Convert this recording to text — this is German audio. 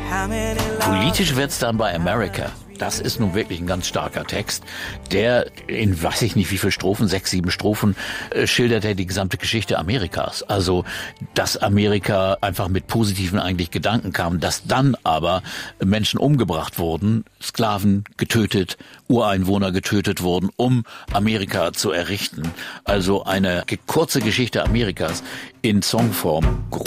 Politisch wird's dann bei America. Das ist nun wirklich ein ganz starker Text, der in weiß ich nicht wie viele Strophen, 6, 7 Strophen, schildert er die gesamte Geschichte Amerikas. Also, dass Amerika einfach mit positiven eigentlich Gedanken kam, dass dann aber Menschen umgebracht wurden, Sklaven getötet, Ureinwohner getötet wurden, um Amerika zu errichten. Also eine kurze Geschichte Amerikas in Songform.